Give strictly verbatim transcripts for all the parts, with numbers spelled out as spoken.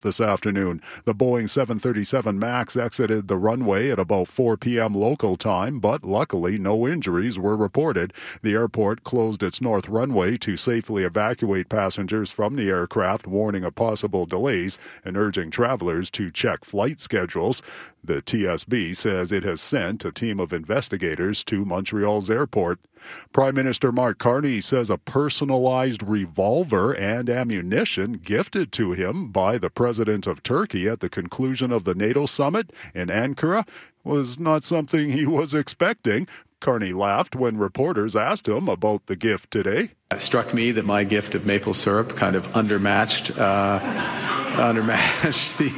this afternoon. The Boeing seven thirty-seven MAX exited the runway at about four p.m. local time, but luckily no injuries were reported. The airport closed its north runway to safely evacuate passengers from the aircraft, warning of possible delays and urging travelers to check flight schedules. The T S B says it has sent a team of investigators to Montreal's airport. Prime Minister Mark Carney says a personalized revolver and ammunition gifted to him by the president of Turkey at the conclusion of the NATO summit in Ankara was not something he was expecting. Carney laughed when reporters asked him about the gift today. It struck me that my gift of maple syrup kind of undermatched, uh, undermatched the,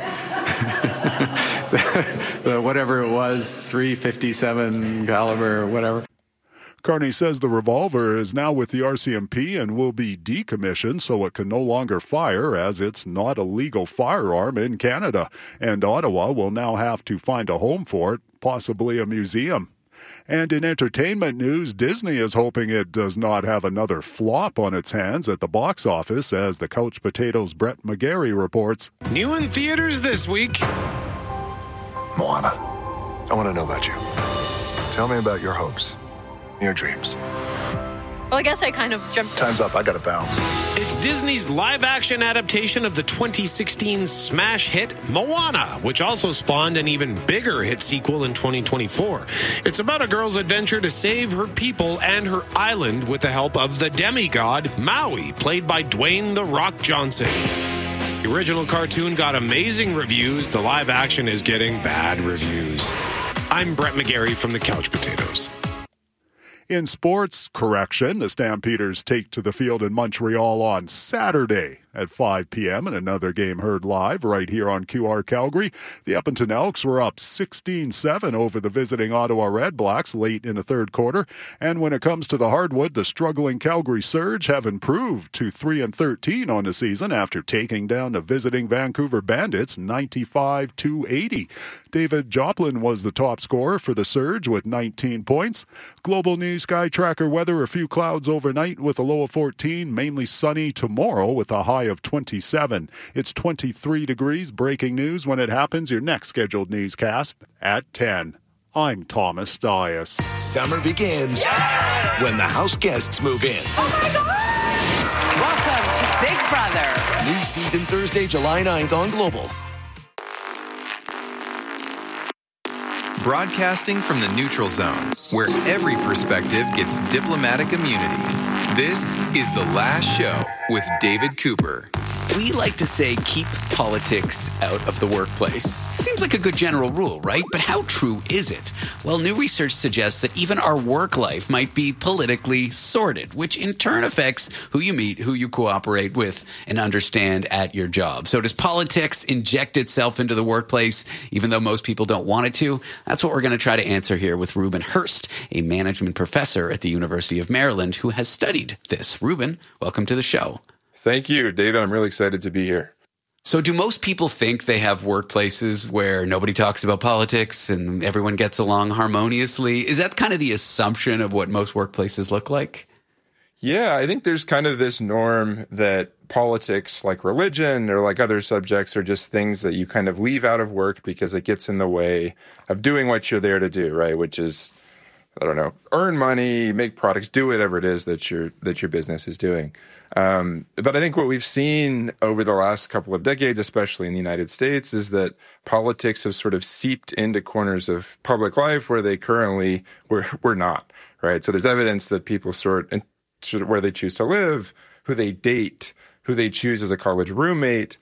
uh, the whatever it was, three fifty-seven caliber or whatever. Carney says the revolver is now with the R C M P and will be decommissioned so it can no longer fire, as it's not a legal firearm in Canada. And Ottawa will now have to find a home for it, possibly a museum. And in entertainment news, Disney is hoping it does not have another flop on its hands at the box office, as the Couch Potatoes' Brett McGarry reports. New in theaters this week. Moana, I want to know about you. Tell me about your hopes, your dreams. Well, I guess I kind of jumped. Time's up. I got to bounce. It's Disney's live-action adaptation of the twenty sixteen smash hit Moana, which also spawned an even bigger hit sequel in twenty twenty-four. It's about a girl's adventure to save her people and her island with the help of the demigod Maui, played by Dwayne "The Rock" Johnson. The original cartoon got amazing reviews. The live-action is getting bad reviews. I'm Brett McGarry from the Couch Potatoes. In sports, correction, the Stampeders take to the field in Montreal on Saturday at five p.m. in another game heard live right here on Q R Calgary. The Edmonton Elks were up sixteen seven over the visiting Ottawa Redblacks late in the third quarter. And when it comes to the hardwood, the struggling Calgary Surge have improved to three and thirteen on the season after taking down the visiting Vancouver Bandits ninety-five to eighty. David Joplin was the top scorer for the Surge with nineteen points. Global News Sky Tracker weather, a few clouds overnight with a low of fourteen, mainly sunny tomorrow with a high of twenty-seven. It's twenty-three degrees. Breaking news when it happens. Your next scheduled newscast at ten. I'm Thomas Dias. Summer begins yeah! when the house guests move in. Oh my God! Welcome to Big Brother. New season Thursday, July ninth on Global. Broadcasting from the neutral zone, where every perspective gets diplomatic immunity. This is The Last Show with David Cooper. We like to say keep politics out of the workplace. Seems like a good general rule, right? But how true is it? Well, new research suggests that even our work life might be politically sorted, which in turn affects who you meet, who you cooperate with, and understand at your job. So does politics inject itself into the workplace, even though most people don't want it to? That's what we're going to try to answer here with Ruben Hurst, a management professor at the University of Maryland who has studied this. Ruben, welcome to the show. Thank you, David. I'm really excited to be here. So do most people think they have workplaces where nobody talks about politics and everyone gets along harmoniously? Is that kind of the assumption of what most workplaces look like? Yeah, I think there's kind of this norm that politics, like religion or like other subjects, are just things that you kind of leave out of work because it gets in the way of doing what you're there to do, right? Which is, I don't know, earn money, make products, do whatever it is that your that your business is doing. Um, but I think what we've seen over the last couple of decades, especially in the United States, is that politics have sort of seeped into corners of public life where they currently were, were not, right? So there's evidence that people sort of where they choose to live, who they date, who they choose as a college roommate.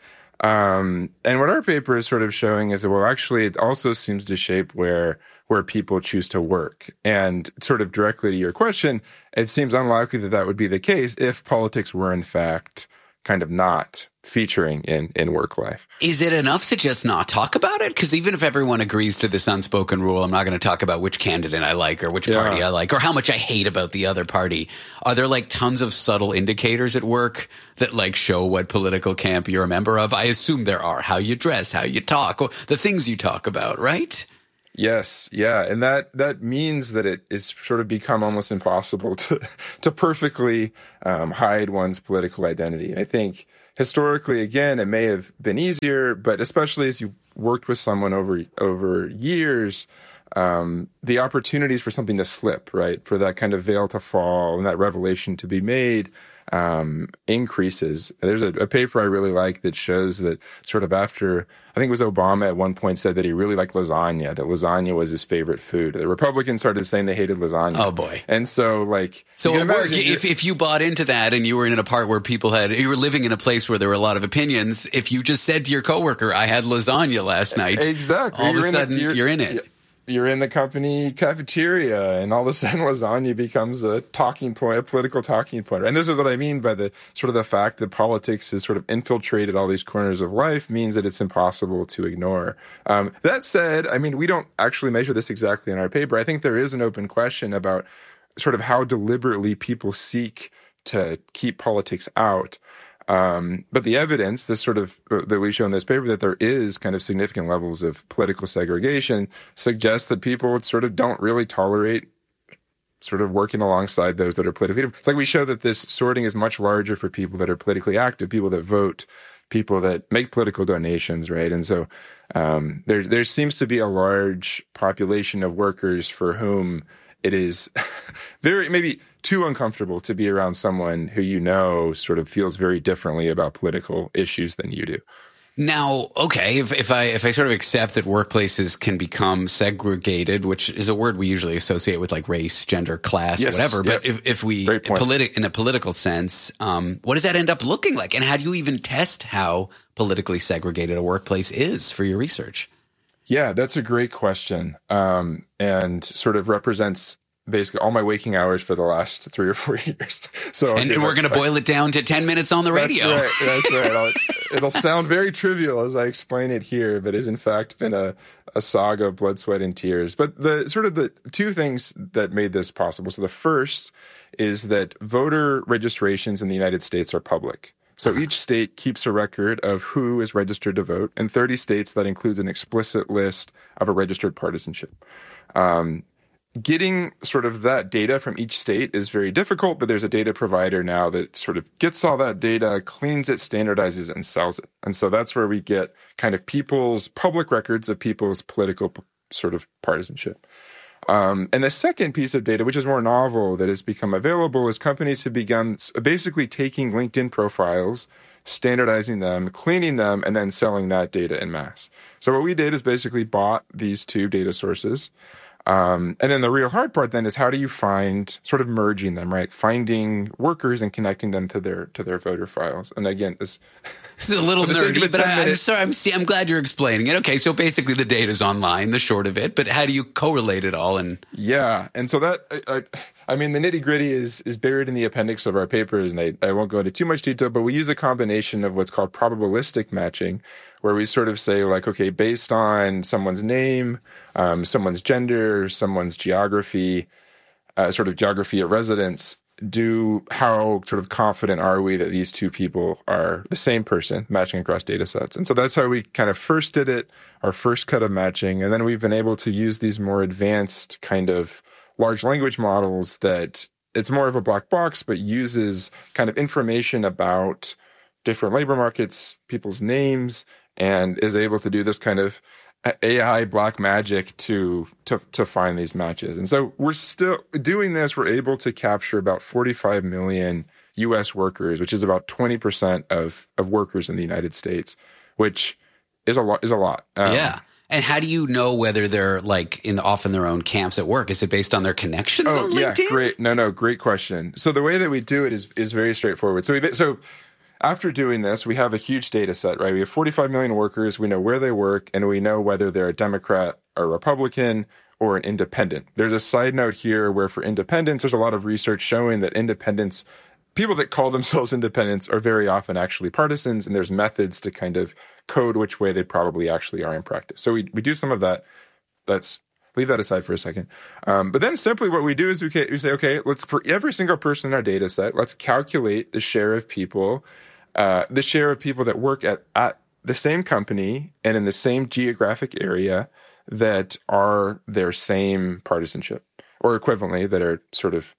Um, and what our paper is sort of showing is that, well, actually, it also seems to shape where where people choose to work. And sort of directly to your question, it seems unlikely that that would be the case if politics were, in fact, kind of not featuring in, in work life. Is it enough to just not talk about it? Because even if everyone agrees to this unspoken rule, I'm not going to talk about which candidate I like or which yeah. party I like or how much I hate about the other party. Are there like tons of subtle indicators at work that like show what political camp you're a member of? I assume there are. How you dress, how you talk, or the things you talk about, right? Yes, yeah, and that that means that it is sort of become almost impossible to to perfectly um, hide one's political identity. I think historically, again, it may have been easier, but especially as you worked with someone over over years, um, the opportunities for something to slip, right, for that kind of veil to fall and that revelation to be made um, increases. There's a, a paper I really like that shows that sort of after, I think it was Obama at one point said that he really liked lasagna, that lasagna was his favorite food. The Republicans started saying they hated lasagna. Oh, boy. And so, like... So at work, if, if you bought into that and you were in a part where people had... You were living in a place where there were a lot of opinions, if you just said to your coworker, I had lasagna last night... Exactly. All you're of a sudden, in the, you're, you're in it. You're in the company cafeteria, and all of a sudden lasagna becomes a talking point, a political talking point. And this is what I mean by the sort of the fact that politics has sort of infiltrated all these corners of life means that it's impossible to ignore. Um, that said, I mean, we don't actually measure this exactly in our paper. I think there is an open question about sort of how deliberately people seek to keep politics out. Um, but the evidence, this sort of that we show in this paper, that there is kind of significant levels of political segregation, suggests that people sort of don't really tolerate sort of working alongside those that are politically. It's like we show that this sorting is much larger for people that are politically active, people that vote, people that make political donations, right? And so um, there there seems to be a large population of workers for whom it is very maybe too uncomfortable to be around someone who you know sort of feels very differently about political issues than you do. Now, okay, if, if I if I sort of accept that workplaces can become segregated, which is a word we usually associate with like race, gender, class, yes, whatever, yep. but if, if we politi- in a political sense, um, what does that end up looking like? And how do you even test how politically segregated a workplace is for your research? Yeah, that's a great question, um, and sort of represents basically all my waking hours for the last three or four years. So, and, okay, and we're going to boil it down to ten minutes on the radio. That's right. That's right. I'll, it'll sound very trivial as I explain it here, but it's in fact been a, a saga of blood, sweat, and tears. But the sort of the two things that made this possible. So the first is that voter registrations in the United States are public. So each state keeps a record of who is registered to vote. In thirty states, that includes an explicit list of a registered partisanship. Um, Getting sort of that data from each state is very difficult, but there's a data provider now that sort of gets all that data, cleans it, standardizes it, and sells it. And so that's where we get kind of people's public records of people's political sort of partisanship. Um, and the second piece of data, which is more novel, that has become available, is companies have begun basically taking LinkedIn profiles, standardizing them, cleaning them, and then selling that data en masse. So what we did is basically bought these two data sources. Um, and then the real hard part then is how do you find sort of merging them, right? Finding workers and connecting them to their to their voter files. And again, this, this is a little nerdy, but I, I'm sorry. I'm, see, I'm glad you're explaining it. Okay, so basically the data's online, the short of it. But how do you correlate it all? And yeah, and so that I, I, I mean, the nitty gritty is is buried in the appendix of our papers, and I, I won't go into too much detail. But we use a combination of what's called probabilistic matching, where we sort of say, like, okay, based on someone's name, um, someone's gender, someone's geography, uh, sort of geography of residence, do how sort of confident are we that these two people are the same person matching across data sets? And so that's how we kind of first did it, our first cut of matching. And then we've been able to use these more advanced kind of large language models that it's more of a black box, but uses kind of information about different labor markets, people's names, and is able to do this kind of A I black magic to, to to find these matches. And so we're still doing this. We're able to capture about forty-five million U S workers, which is about twenty percent of, of workers in the United States, which is a lot. Is a lot. Um, yeah. And how do you know whether they're like in the, off in their own camps at work? Is it based on their connections oh, on LinkedIn? Yeah, great. No, no, great question. So the way that we do it is is very straightforward. So we so. After doing this, we have a huge data set, right? We have forty-five million workers. We know where they work, and we know whether they're a Democrat or Republican or an independent. There's a side note here where for independents, there's a lot of research showing that independents, people that call themselves independents, are very often actually partisans, and there's methods to kind of code which way they probably actually are in practice. So we, we do some of that. Let's leave that aside for a second. Um, but then simply what we do is we, we say, okay, let's for every single person in our data set, let's calculate the share of people Uh, the share of people that work at, at the same company and in the same geographic area that are their same partisanship, or equivalently, that are sort of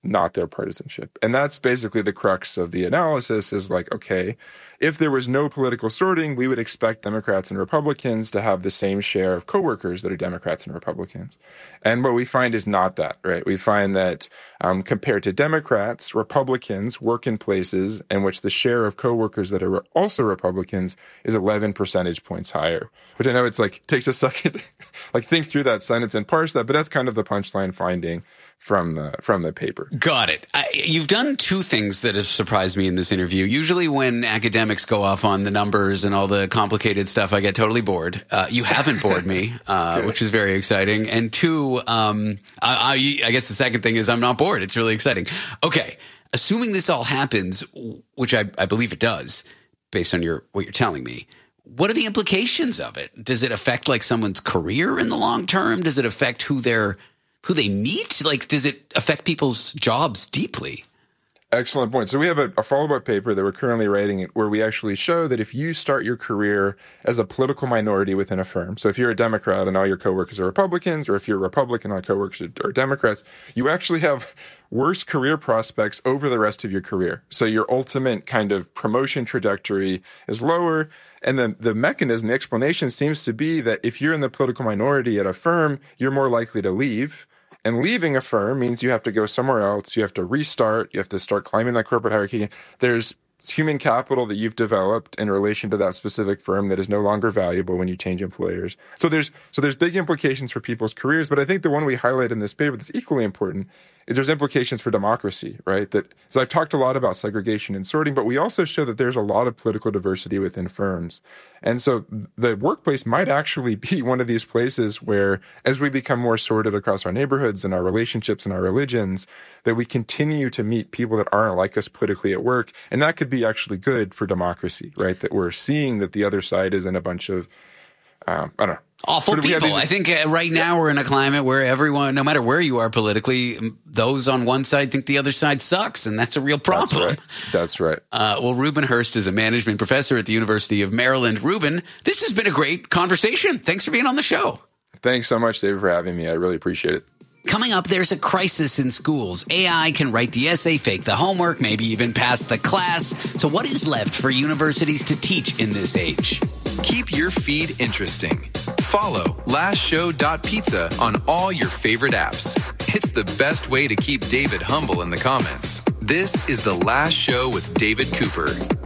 not their partisanship. And that's basically the crux of the analysis is like, okay, if there was no political sorting, we would expect Democrats and Republicans to have the same share of coworkers that are Democrats and Republicans. And what we find is not that, right? We find that um, compared to Democrats, Republicans work in places in which the share of coworkers that are also Republicans is eleven percentage points higher, which I know it's like takes a second, like think through that sentence and parse that, but that's kind of the punchline finding from the from the paper. Got it. I, you've done two things that have surprised me in this interview. Usually when academics go off on the numbers and all the complicated stuff, I get totally bored. Uh, you haven't bored me, uh, which is very exciting. And two, um, I, I, I guess the second thing is I'm not bored. It's really exciting. Okay. Assuming this all happens, which I, I believe it does, based on your what you're telling me, what are the implications of it? Does it affect like someone's career in the long term? Does it affect who they're who they meet? Like, does it affect people's jobs deeply? Excellent point. So we have a, a follow-up paper that we're currently writing where we actually show that if you start your career as a political minority within a firm, so if you're a Democrat and all your coworkers are Republicans, or if you're a Republican and all your coworkers are Democrats, you actually have worse career prospects over the rest of your career. So your ultimate kind of promotion trajectory is lower. And then the mechanism, the explanation seems to be that if you're in the political minority at a firm, you're more likely to leave. And leaving a firm means you have to go somewhere else. You have to restart. You have to start climbing that corporate hierarchy. There's human capital that you've developed in relation to that specific firm that is no longer valuable when you change employers. So there's so there's big implications for people's careers. But I think the one we highlight in this paper that's equally important is there's implications for democracy, right? That so I've talked a lot about segregation and sorting, but we also show that there's a lot of political diversity within firms. And so the workplace might actually be one of these places where, as we become more sorted across our neighborhoods and our relationships and our religions, that we continue to meet people that aren't like us politically at work. And that could be actually good for democracy, right? That we're seeing that the other side isn't a bunch of, um, I don't know, awful sort of people. These... I think uh, right now we're in a climate where everyone, no matter where you are politically, those on one side think the other side sucks, and that's a real problem. That's right. That's right. Uh, well, Ruben Hurst is a management professor at the University of Maryland. Ruben, this has been a great conversation. Thanks for being on the show. Thanks so much, David, for having me. I really appreciate it. Coming up, there's a crisis in schools. A I can write the essay, fake the homework, maybe even pass the class. So what is left for universities to teach in this age? Keep your feed interesting. Follow last show dot pizza on all your favorite apps. It's the best way to keep David humble in the comments. This is The Last Show with David Cooper.